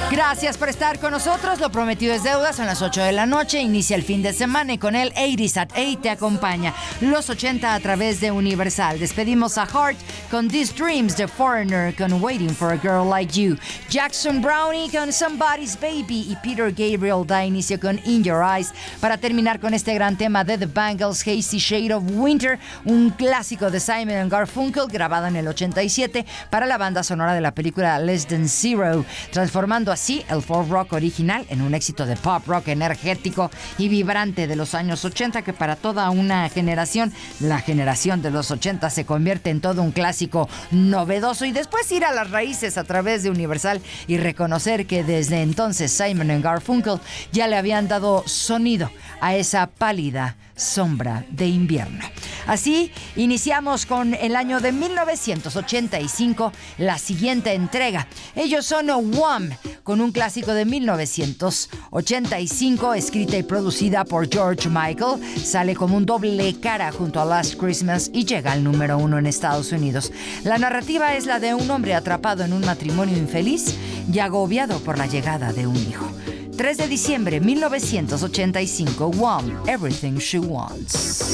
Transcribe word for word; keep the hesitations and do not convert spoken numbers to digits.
Gracias por estar con nosotros. Lo prometido es deuda. Son las ocho de la noche. Inicia el fin de semana y con él ochenta at ocho te acompaña. Los ochenta a través de Universal. Despedimos a Heart con These Dreams, The Foreigner con Waiting for a Girl Like You. Jackson Brownie con Somebody's Baby y Peter Gabriel da inicio con In Your Eyes para terminar con este gran tema de The Bangles, Hazy Shade of Winter, un clásico de Simon and Garfunkel grabado en el ochenta y siete para la banda sonora de la película Less Than Zero, transformando así el folk rock original en un éxito de pop rock energético y vibrante de los años ochenta que para toda una generación, la generación de los ochenta, se convierte en todo un clásico novedoso, y después ir a las raíces a través de Universal y reconocer que desde entonces Simon and Garfunkel ya le habían dado sonido a esa pálida sombra de invierno. Así iniciamos con el año de mil novecientos ochenta y cinco, la siguiente entrega. Ellos son Wham, con un clásico de mil novecientos ochenta y cinco, escrita y producida por George Michael. Sale como un doble cara junto a Last Christmas y llega al número uno en Estados Unidos. La narrativa es la de un hombre atrapado en un matrimonio infeliz y agobiado por la llegada de un hijo. tres de diciembre de mil novecientos ochenta y cinco, Wham, Everything She Wants.